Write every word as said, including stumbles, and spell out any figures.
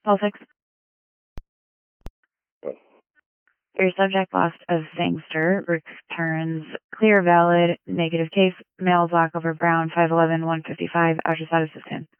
Call six. Your subject lost of Sangster returns clear, valid, negative case, male, black over brown, five eleven, one fifty-five, ultrasound assistant.